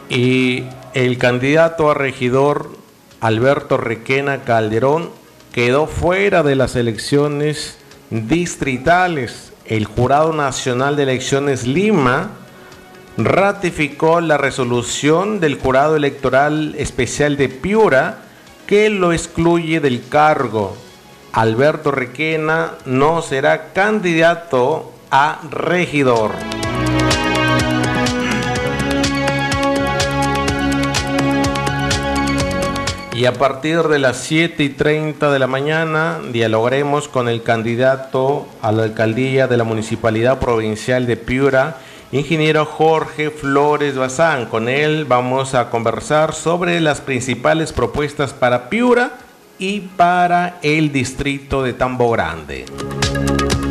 Y el candidato a regidor Alberto Requena Calderón quedó fuera de las elecciones distritales. El Jurado Nacional de Elecciones Lima ratificó la resolución del Jurado Electoral Especial de Piura que lo excluye del cargo. Alberto Requena no será candidato a regidor. Y a partir de las 7:30 de la mañana dialogaremos con el candidato a la alcaldía de la Municipalidad Provincial de Piura, ingeniero Jorge Flores Bazán. Con él vamos a conversar sobre las principales propuestas para Piura y para el distrito de Tambo Grande.